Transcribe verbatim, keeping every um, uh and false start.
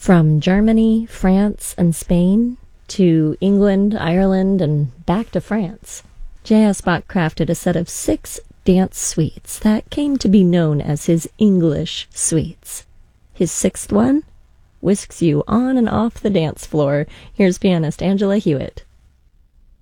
From Germany, France, and Spain to England, Ireland, and back to France, J S. Bach crafted a set of six dance suites that came to be known as his English suites. His sixth one whisks you on and off the dance floor. Here's pianist Angela Hewitt.